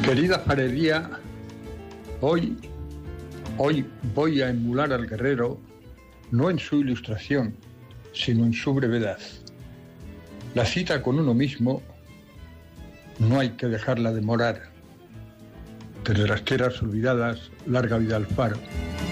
Querida farería, hoy voy a emular al guerrero, no en su ilustración, sino en su brevedad. La cita con uno mismo no hay que dejarla demorar. Desde las tierras olvidadas, larga vida al faro.